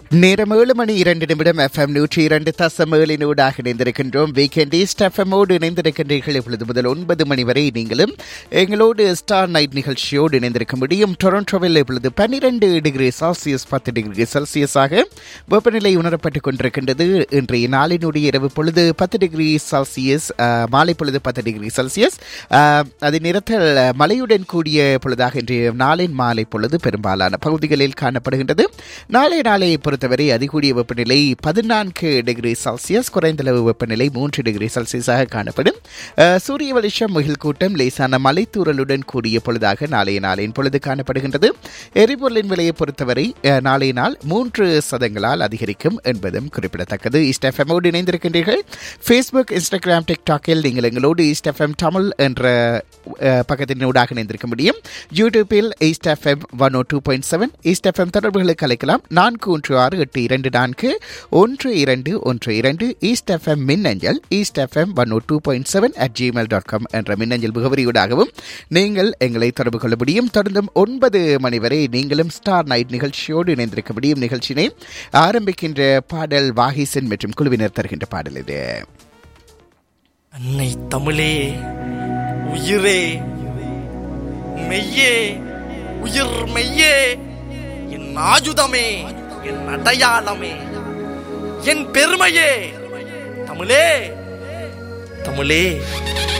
நேரம் 7:02 FM 102.7 இணைந்திருக்கின்றோம். Weekend east எஃப்எம்மோடு இணைந்திருக்கின்றீர்கள். இப்பொழுது முதல் 9 மணி வரை நீங்களும் எங்களோடு ஸ்டார் நைட் நிகழ்ச்சியோடு இணைந்திருக்க முடியும். டொரண்டோவில் இப்பொழுது 12 டிகிரி செல்சியஸ் 10 டிகிரி செல்சியஸாக வெப்பநிலை உணரப்பட்டுக் கொண்டிருக்கின்றது. இன்றைய நாளினுடைய இரவு பொழுது 10 டிகிரி செல்சியஸ், மாலை பொழுது 10 டிகிரி செல்சியஸ். அதே நேரத்தில் மழையுடன் கூடிய பொழுதாக இன்றைய நாளின் மாலை பொழுது பெரும்பாலான பகுதிகளில் காணப்படுகின்றது. நாளை பொறுத்தவரை அதிகூடிய வெப்பநிலை 14 டிகிரி செல்சியஸ், குறைந்தளவு வெப்பநிலை 3 டிகிரி செல்சியஸாக காணப்படும். சூரிய வெளிச்சம், முகில் கூட்டம், லேசான மலைத்தூறலுடன் கூடிய பொழுதாக நாளின் பொழுது காணப்படுகின்றது. எரிபொருளின் விலையை பொறுத்தவரை நாளைய நாள் 3 சதங்களால் அதிகரிக்கும் என்பதும் குறிப்பிடத்தக்கது. ஈஸ்ட் எஃப்எம்மோடு இணைந்திருக்கின்றீர்கள். ஃபேஸ்புக், இன்ஸ்டாகிராம், டிக்டாக்கில் நீங்கள் எங்களோடு ஈஸ்ட் எஃப்எம் தமிழ் என்ற பக்கத்தினூடாக இணைந்திருக்க முடியும். யூடியூப்பில் ஈஸ்ட் எஃப்எம் 102.7 ஈஸ்ட் எஃப்எம் தொடர்புகளுக்கு அழைக்கலாம். 416-824-1212 ஈஸ்ட் எஃப்எம் மின்னஞ்சல் ஈஸ்ட் எஃப்எம் 102.7 என்ற மின்னஞ்சல் முகவரியூடாகவும் நீங்கள் எங்களை தொடர்பு கொள்ள முடியும். தொடர்ந்தும் 9 மணி வரை நீங்களும் ஸ்டார் நைட் நிகழ்ச்சியோடு இணைந்திருக்க முடியும். நிகழ்ச்சியினை ஆரம்பிக்கின்ற பாடல் வாகிசன் மற்றும் குழுவினர் தருகின்ற பாடல் இது. அன்னை தமிழே, உயிரே, மெய்யே, உயிர் மெய்யே, என் ஆயுதமே, என் அடையாளமே, என் பெருமையே, தமிழே, தமிழே.